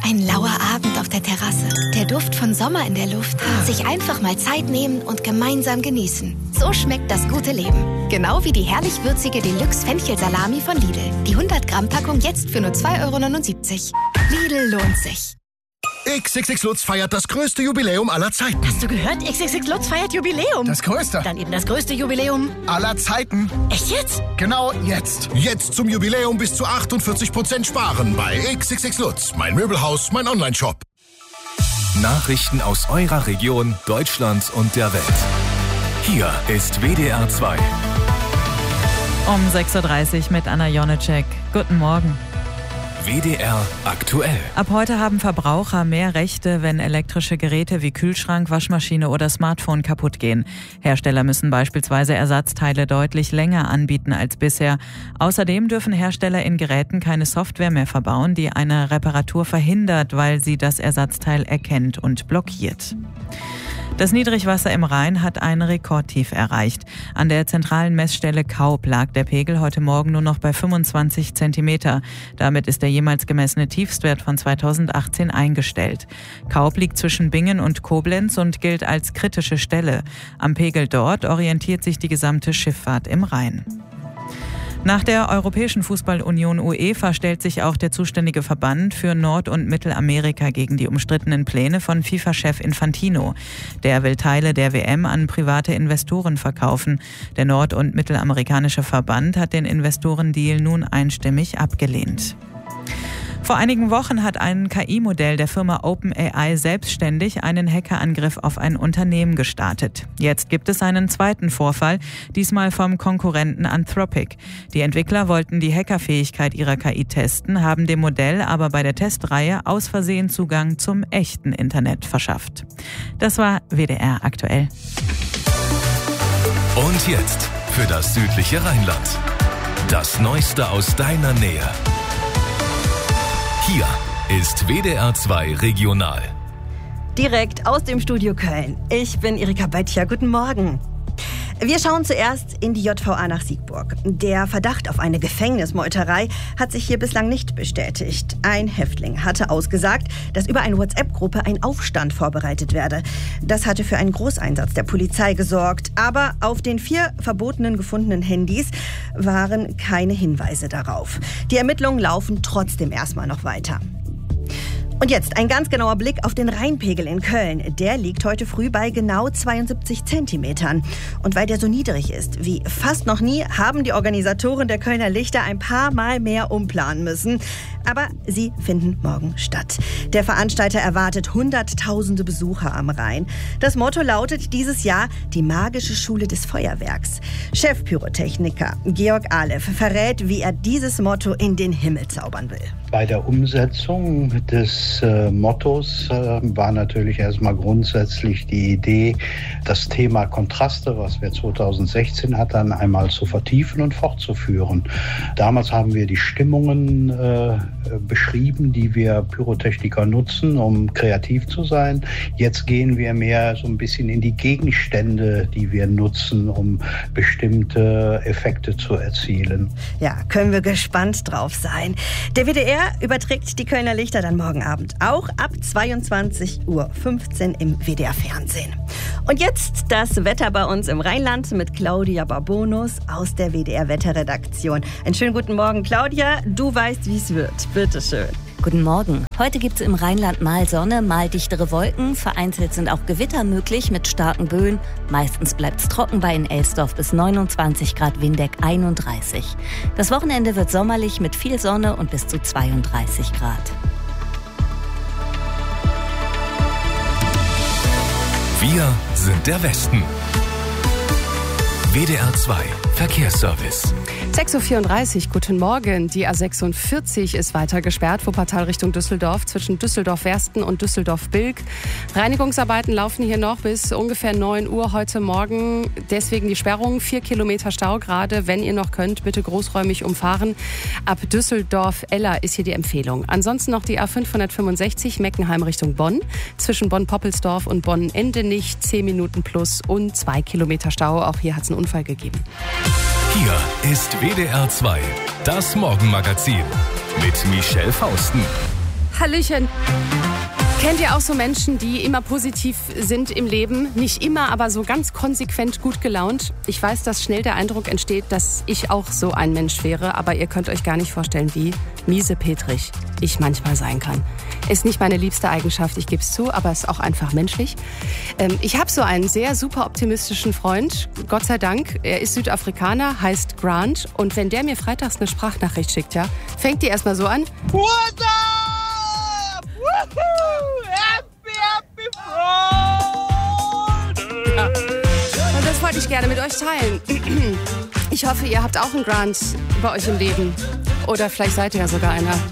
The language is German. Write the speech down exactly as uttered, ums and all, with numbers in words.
Ein lauer Abend auf der Terrasse. Der Duft von Sommer in der Luft. Sich einfach mal Zeit nehmen und gemeinsam genießen. So schmeckt das gute Leben. Genau wie die herrlich würzige Deluxe-Fenchel-Salami von Lidl. Die hundert Gramm Packung jetzt für nur zwei Euro neunundsiebzig. Lidl lohnt sich. X X X Lutz feiert das größte Jubiläum aller Zeiten. Hast du gehört? X X X Lutz feiert Jubiläum. Das größte. Dann eben das größte Jubiläum aller Zeiten. Echt jetzt? Genau jetzt. Jetzt zum Jubiläum bis zu achtundvierzig Prozent sparen bei X X X Lutz. Mein Möbelhaus, mein Onlineshop. Nachrichten aus eurer Region, Deutschland und der Welt. Hier ist W D R zwei. Um sechs Uhr dreißig mit Anna Jonecek. Guten Morgen. W D R aktuell. Ab heute haben Verbraucher mehr Rechte, wenn elektrische Geräte wie Kühlschrank, Waschmaschine oder Smartphone kaputt gehen. Hersteller müssen beispielsweise Ersatzteile deutlich länger anbieten als bisher. Außerdem dürfen Hersteller in Geräten keine Software mehr verbauen, die eine Reparatur verhindert, weil sie das Ersatzteil erkennt und blockiert. Das Niedrigwasser im Rhein hat ein Rekordtief erreicht. An der zentralen Messstelle Kaub lag der Pegel heute Morgen nur noch bei fünfundzwanzig Zentimeter. Damit ist der jemals gemessene Tiefstwert von zweitausendachtzehn eingestellt. Kaub liegt zwischen Bingen und Koblenz und gilt als kritische Stelle. Am Pegel dort orientiert sich die gesamte Schifffahrt im Rhein. Nach der Europäischen Fußballunion UEFA stellt sich auch der zuständige Verband für Nord- und Mittelamerika gegen die umstrittenen Pläne von FIFA-Chef Infantino. Der will Teile der W M an private Investoren verkaufen. Der nord- und mittelamerikanische Verband hat den Investorendeal nun einstimmig abgelehnt. Vor einigen Wochen hat ein K I-Modell der Firma OpenAI selbstständig einen Hackerangriff auf ein Unternehmen gestartet. Jetzt gibt es einen zweiten Vorfall, diesmal vom Konkurrenten Anthropic. Die Entwickler wollten die Hackerfähigkeit ihrer K I testen, haben dem Modell aber bei der Testreihe aus Versehen Zugang zum echten Internet verschafft. Das war W D R aktuell. Und jetzt für das südliche Rheinland. Das Neueste aus deiner Nähe. Hier ist W D R zwei Regional. Direkt aus dem Studio Köln. Ich bin Erika Böttcher. Guten Morgen. Wir schauen zuerst in die J V A nach Siegburg. Der Verdacht auf eine Gefängnismeuterei hat sich hier bislang nicht bestätigt. Ein Häftling hatte ausgesagt, dass über eine WhatsApp-Gruppe ein Aufstand vorbereitet werde. Das hatte für einen Großeinsatz der Polizei gesorgt. Aber auf den vier verbotenen gefundenen Handys waren keine Hinweise darauf. Die Ermittlungen laufen trotzdem erstmal noch weiter. Und jetzt ein ganz genauer Blick auf den Rheinpegel in Köln. Der liegt heute früh bei genau zweiundsiebzig Zentimetern. Und weil der so niedrig ist wie fast noch nie, haben die Organisatoren der Kölner Lichter ein paar Mal mehr umplanen müssen. Aber sie finden morgen statt. Der Veranstalter erwartet hunderttausende Besucher am Rhein. Das Motto lautet dieses Jahr die magische Schule des Feuerwerks. Chefpyrotechniker Georg Aleph verrät, wie er dieses Motto in den Himmel zaubern will. Bei der Umsetzung des äh, Mottos äh, war natürlich erstmal grundsätzlich die Idee, das Thema Kontraste, was wir zweitausendsechzehn hatten, einmal zu vertiefen und fortzuführen. Damals haben wir die Stimmungen äh, beschrieben, die wir Pyrotechniker nutzen, um kreativ zu sein. Jetzt gehen wir mehr so ein bisschen in die Gegenstände, die wir nutzen, um bestimmte Effekte zu erzielen. Ja, können wir gespannt drauf sein. Der W D R überträgt die Kölner Lichter dann morgen Abend auch ab zweiundzwanzig Uhr fünfzehn im W D R-Fernsehen. Und jetzt das Wetter bei uns im Rheinland mit Claudia Barbonus aus der W D R-Wetterredaktion. Einen schönen guten Morgen, Claudia. Du weißt, wie es wird. Bitte schön. Guten Morgen. Heute gibt es im Rheinland mal Sonne, mal dichtere Wolken. Vereinzelt sind auch Gewitter möglich mit starken Böen. Meistens bleibt es trocken bei in Elsdorf bis neunundzwanzig Grad, Windeck einunddreißig. Das Wochenende wird sommerlich mit viel Sonne und bis zu zweiunddreißig Grad. Wir sind der Westen. W D R zwei Verkehrsservice. sechs Uhr vierunddreißig, guten Morgen. Die A sechsundvierzig ist weiter gesperrt, Wuppertal Richtung Düsseldorf, zwischen Düsseldorf-Wersten und Düsseldorf-Bilk. Reinigungsarbeiten laufen hier noch bis ungefähr neun Uhr heute Morgen. Deswegen die Sperrung, vier Kilometer Stau gerade. Wenn ihr noch könnt, bitte großräumig umfahren. Ab Düsseldorf-Eller ist hier die Empfehlung. Ansonsten noch die A fünfhundertfünfundsechzig, Meckenheim Richtung Bonn. Zwischen Bonn-Poppelsdorf und Bonn-Endenich, zehn Minuten plus und zwei Kilometer Stau. Auch hier hat es einen Unfall gegeben. Hier ist W D R zwei, das Morgenmagazin mit Michelle Fausten. Hallöchen. Kennt ihr auch so Menschen, die immer positiv sind im Leben? Nicht immer, aber so ganz konsequent gut gelaunt? Ich weiß, dass schnell der Eindruck entsteht, dass ich auch so ein Mensch wäre, aber ihr könnt euch gar nicht vorstellen, wie miesepetrig ich manchmal sein kann. Ist nicht meine liebste Eigenschaft, ich gebe es zu, aber ist auch einfach menschlich. Ähm, ich habe so einen sehr super optimistischen Freund, Gott sei Dank. Er ist Südafrikaner, heißt Grant. Und wenn der mir freitags eine Sprachnachricht schickt, ja, fängt die erstmal so an. What up? Woohoo! Happy, happy Friday! Ja. Und das wollte ich gerne mit euch teilen. Ich hoffe, ihr habt auch einen Grant bei euch im Leben. Oder vielleicht seid ihr ja sogar einer.